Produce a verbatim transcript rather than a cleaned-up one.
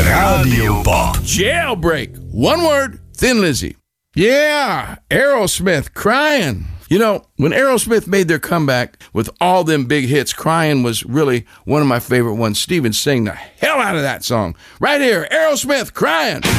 Radiopop. Jailbreak. One word, Thin Lizzy. Yeah, Aerosmith, Crying. You know, when Aerosmith made their comeback with all them big hits, Crying was really one of my favorite ones. Steven sang the hell out of that song. Right here, Aerosmith, Crying.